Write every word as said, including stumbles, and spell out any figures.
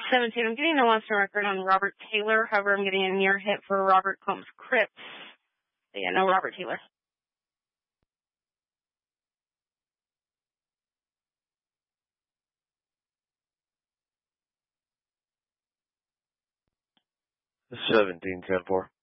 seventeen, I'm getting no monster record on Robert Taylor. However, I'm getting a near hit for Robert Combs Cripps. So yeah, no Robert Taylor. seventeen ten four.